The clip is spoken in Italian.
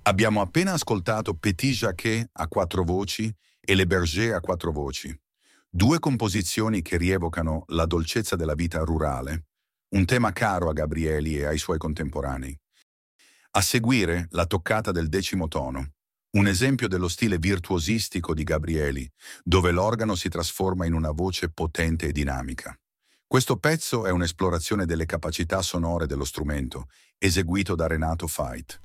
Abbiamo appena ascoltato Petit Jacquet a quattro voci e Le Berger a quattro voci, due composizioni che rievocano la dolcezza della vita rurale, un tema caro a Gabrieli e ai suoi contemporanei. A seguire la toccata del decimo tono, un esempio dello stile virtuosistico di Gabrieli, dove l'organo si trasforma in una voce potente e dinamica. Questo pezzo è un'esplorazione delle capacità sonore dello strumento, eseguito da Renato Fait.